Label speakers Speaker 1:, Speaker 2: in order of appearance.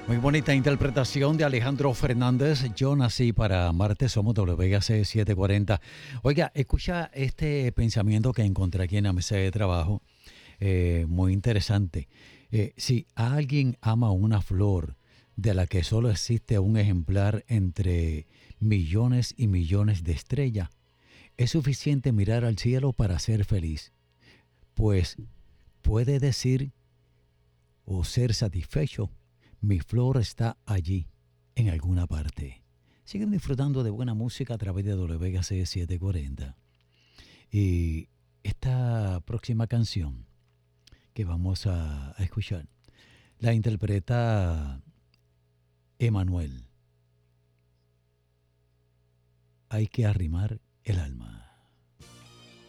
Speaker 1: Muy bonita interpretación de Alejandro Fernández. Yo nací para amarte, somos WAC 740. Oiga, escucha este pensamiento que encontré aquí en la mesa de trabajo. Muy interesante. Si alguien ama una flor de la que solo existe un ejemplar entre millones y millones de estrellas, es suficiente mirar al cielo para ser feliz. Pues puede decir o ser satisfecho. Mi flor está allí, en alguna parte. Siguen disfrutando de buena música a través de WAC 740. Y esta próxima canción que vamos a escuchar la interpreta Emanuel. Hay que arrimar el alma.